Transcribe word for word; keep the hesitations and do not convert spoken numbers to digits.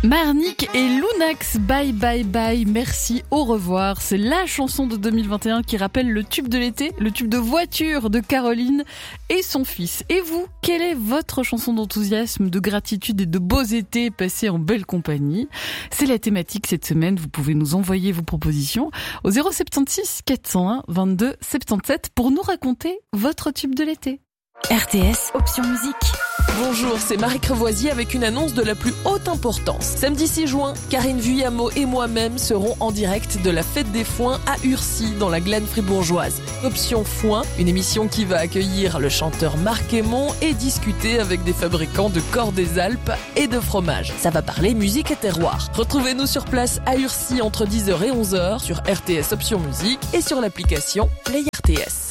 Marnik et Lunax, bye bye bye, merci, au revoir. C'est la chanson de deux mille vingt et un qui rappelle le tube de l'été, le tube de voiture de Caroline et son fils. Et vous, quelle est votre chanson d'enthousiasme, de gratitude et de beaux étés passés en belle compagnie? C'est la thématique cette semaine. Vous pouvez nous envoyer vos propositions au zéro sept six quatre zéro un vingt-deux soixante-dix-sept pour nous raconter votre tube de l'été. R T S Option Musique. Bonjour, c'est Marie Crevoisier avec une annonce de la plus haute importance. Samedi six juin, Karine Vuillamo et moi-même serons en direct de la Fête des Foins à Urcy, dans la Glaine fribourgeoise. Option Foin, une émission qui va accueillir le chanteur Marc Aymon et discuter avec des fabricants de corps des Alpes et de fromage. Ça va parler musique et terroir. Retrouvez-nous sur place à Urcy entre dix heures et onze heures sur R T S Option Musique et sur l'application Play R T S.